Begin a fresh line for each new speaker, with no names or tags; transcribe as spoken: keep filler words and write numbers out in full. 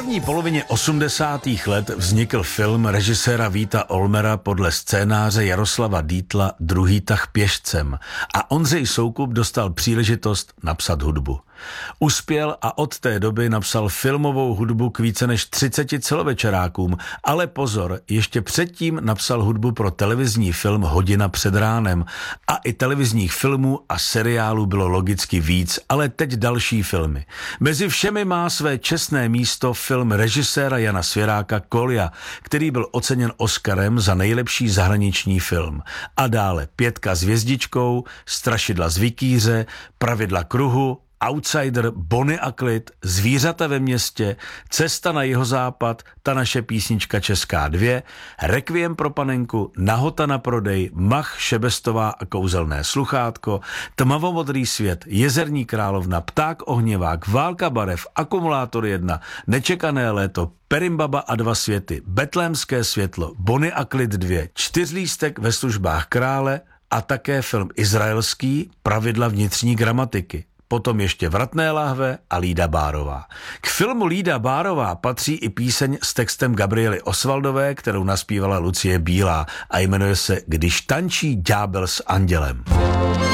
první polovině osmdesátých let vznikl film režiséra Víta Olmera podle scénáře Jaroslava Dietla Druhý tah pěšcem a Ondřej Soukup dostal příležitost napsat hudbu. Uspěl a od té doby napsal filmovou hudbu k více než třiceti celovečerákům, ale pozor, ještě předtím napsal hudbu pro televizní film Hodina před ránem a i televizních filmů a seriálů bylo logicky víc, ale teď další filmy. Mezi všemi má své čestné místo film režiséra Jana Svěráka Kolja, který byl oceněn Oscarem za nejlepší zahraniční film. A dále Pětka s hvězdičkou, Strašidla z Vikýře, Pravidla kruhu, Outsider, Bonnie a Clyde, Zvířata ve městě, Cesta na jihozápad, Ta naše písnička česká dvě, Requiem pro panenku, Nahota na prodej, Mach, Šebestová a kouzelné sluchátko, Tmavomodrý svět, Jezerní královna, Pták ohněvák, Válka barev, Akumulátor jedna, Nečekané léto, Perimbaba a dva světy, Betlémské světlo, Bonnie a Clyde dvě, Čtyřlístek ve službách krále a také film izraelský Pravidla vnitřní gramatiky. Potom ještě Vratné láhve a Lída Bárová. K filmu Lída Bárová patří i píseň s textem Gabriely Osvaldové, kterou naspívala Lucie Bílá a jmenuje se Když tančí ďábel s andělem.